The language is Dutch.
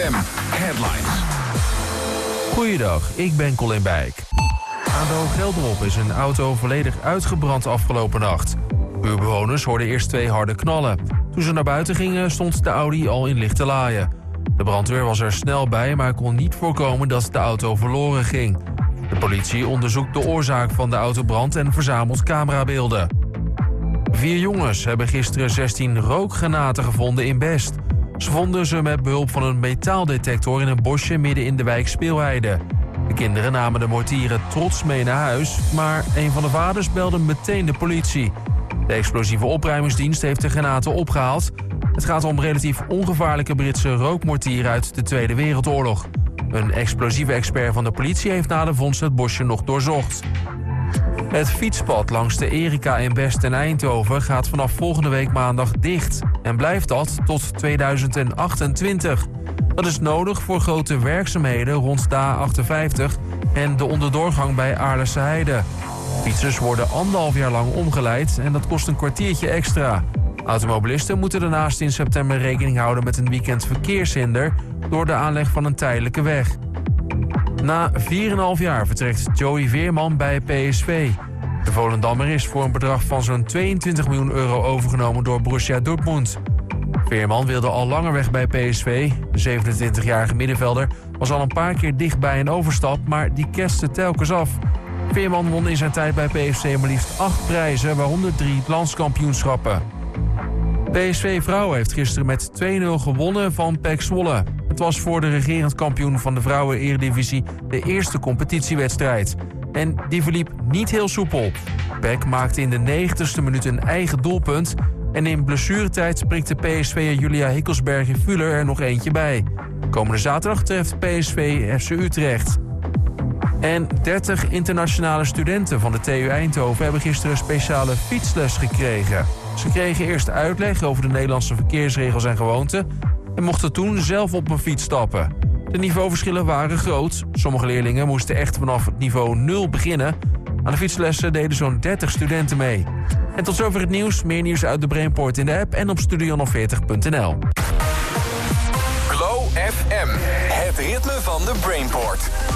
FM Headlines. Goeiedag, ik ben Colin Bijk. Aan de Hooggelderop is een auto volledig uitgebrand afgelopen nacht. Buurbewoners hoorden eerst 2 harde knallen. Toen ze naar buiten gingen stond de Audi al in lichte laaien. De brandweer was er snel bij, maar kon niet voorkomen dat de auto verloren ging. De politie onderzoekt de oorzaak van de autobrand en verzamelt camerabeelden. 4 jongens hebben gisteren 16 rookgranaten gevonden in Best. Ze vonden ze met behulp van een metaaldetector in een bosje midden in de wijk Speelheide. De kinderen namen de mortieren trots mee naar huis, maar een van de vaders belde meteen de politie. De explosieve opruimingsdienst heeft de granaten opgehaald. Het gaat om relatief ongevaarlijke Britse rookmortieren uit de Tweede Wereldoorlog. Een explosieve expert van de politie heeft na de vondst het bosje nog doorzocht. Het fietspad langs de Erika in Best en Eindhoven gaat vanaf volgende week maandag dicht. En blijft dat tot 2028. Dat is nodig voor grote werkzaamheden rond de A58 en de onderdoorgang bij Aarlense Heide. Fietsers worden 1,5 jaar lang omgeleid en dat kost een kwartiertje extra. Automobilisten moeten daarnaast in september rekening houden met een weekend verkeershinder door de aanleg van een tijdelijke weg. Na 4,5 jaar vertrekt Joey Veerman bij PSV. De Volendammer is voor een bedrag van zo'n 22 miljoen euro overgenomen door Borussia Dortmund. Veerman wilde al langer weg bij PSV. De 27-jarige middenvelder was al een paar keer dicht bij een overstap, maar die kerste telkens af. Veerman won in zijn tijd bij PSV maar liefst 8 prijzen, waaronder 3 landskampioenschappen. PSV Vrouwen heeft gisteren met 2-0 gewonnen van PEC Zwolle. Het was voor de regerend kampioen van de Vrouwen-Eredivisie de eerste competitiewedstrijd. En die verliep niet heel soepel. PEC maakte in de 90ste minuut een eigen doelpunt. En in blessuretijd sprikte PSV'er Julia Hikkelsberger-Fuller er nog eentje bij. Komende zaterdag treft PSV FC Utrecht. En 30 internationale studenten van de TU Eindhoven hebben gisteren een speciale fietsles gekregen. Ze kregen eerst uitleg over de Nederlandse verkeersregels en gewoonten en mochten toen zelf op een fiets stappen. De niveauverschillen waren groot. Sommige leerlingen moesten echt vanaf het niveau 0 beginnen. Aan de fietslessen deden zo'n 30 studenten mee. En tot zover het nieuws. Meer nieuws uit de Brainport in de app en op studio40.nl. Glow FM, het ritme van de Brainport.